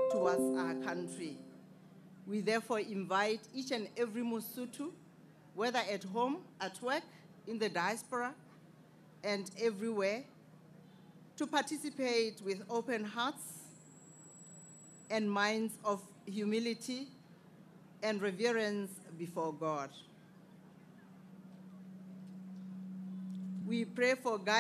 towards our country. We therefore invite each and every Mosotho, whether at home, at work, in the diaspora, and everywhere, to participate with open hearts and minds of humility and reverence before God. We pray for guidance